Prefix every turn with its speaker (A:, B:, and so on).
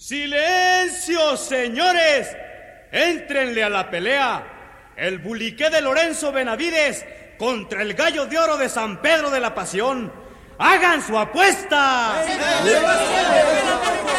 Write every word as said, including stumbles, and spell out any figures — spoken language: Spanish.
A: ¡Silencio, señores! ¡Éntrenle a la pelea! El buliqué de Lorenzo Benavides contra el gallo de oro de San Pedro de la Pasión. ¡Hagan su apuesta!